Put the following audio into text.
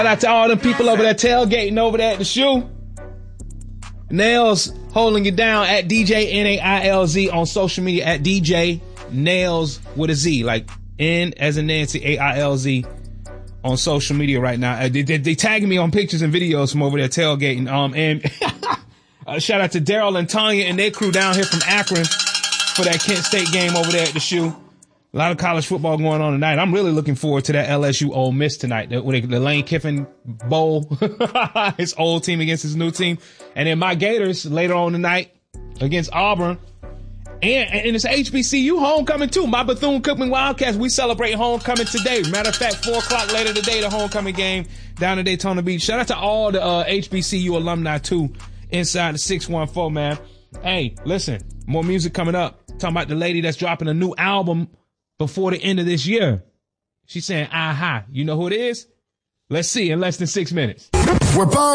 out to all them people over there tailgating over there at the shoe. Nails holding it down at DJ Nailz on social media at DJ Nails with a Z, like N as in Nancy, AILZ on social media right now. They tagging me on pictures and videos from over there tailgating. And shout out to Daryl and Tanya and their crew down here from Akron for that Kent State game over there at the shoe. A lot of college football going on tonight. I'm really looking forward to that LSU Ole Miss tonight. The Lane Kiffin Bowl. His old team against his new team. And then my Gators later on tonight against Auburn. And it's HBCU homecoming too. My Bethune-Cookman Wildcats, we celebrate homecoming today. Matter of fact, 4 o'clock later today, the homecoming game down in Daytona Beach. Shout out to all the HBCU alumni too inside the 614, man. Hey, listen, more music coming up. Talking about the lady that's dropping a new album before the end of this year. She's saying, aha. You know who it is? Let's see in less than 6 minutes. We're